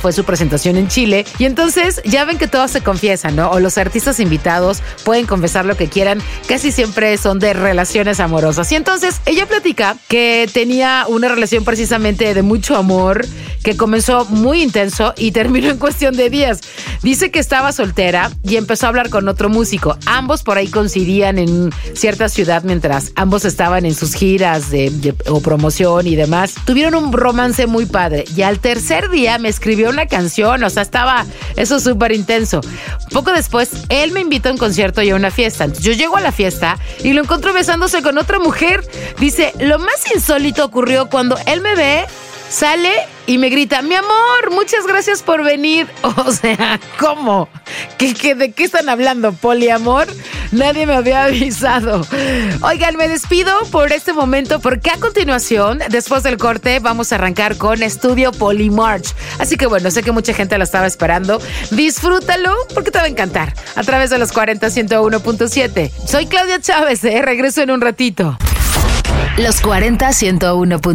fue su presentación en Chile. Y entonces ya ven que todos se confiesan, ¿no? O los artistas invitados pueden confesar lo que quieran. Casi siempre son de relaciones amorosas. Y entonces ella platica que tenía una relación precisamente de mucho amor, que comenzó muy intenso y terminó en cuestión de días. Dice que estaba soltera y empezó a hablar con otro músico. Ambos por ahí coincidían en cierta ciudad mientras ambos estaban en sus giras o promoción y demás. Tuvieron un romance muy padre y al tercer día me escribió una canción, o sea, estaba eso súper intenso. Poco después, él me invitó a un concierto y a una fiesta. Entonces, yo llego a la fiesta y lo encuentro besándose con otra mujer. Dice, lo más insólito ocurrió cuando él me ve, sale y me grita, mi amor, muchas gracias por venir. O sea, ¿cómo? ¿De qué están hablando? ¿Poliamor? Nadie me había avisado. Oigan, me despido por este momento porque a continuación, después del corte, vamos a arrancar con Estudio Polymarch. Así que bueno, sé que mucha gente la estaba esperando. Disfrútalo porque te va a encantar. A través de los 40-101.7. Soy Claudia Chávez, regreso en un ratito. Los 40-101.7.